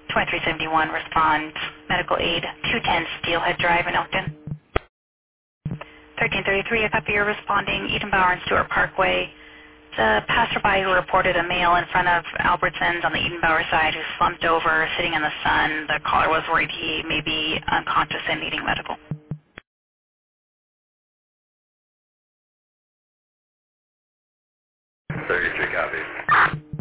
2371, respond, medical aid, 210 Steelhead Drive in Elkton. 1333, a copy you're responding, Edenbauer and Stewart Parkway. The passerby who reported a male in front of Albertsons on the Edenbauer side who slumped over, sitting in the sun. The caller was worried he may be unconscious and needing medical.